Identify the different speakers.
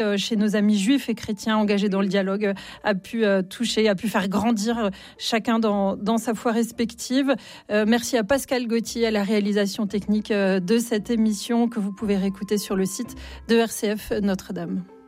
Speaker 1: chez nos amis juifs et chrétiens engagés dans le dialogue a pu toucher, a pu faire grandir chacun dans sa foi respective. Merci à Pascal Gauthier à la réalisation technique de cette émission que vous pouvez réécouter sur le site de RCF Notre-Dame.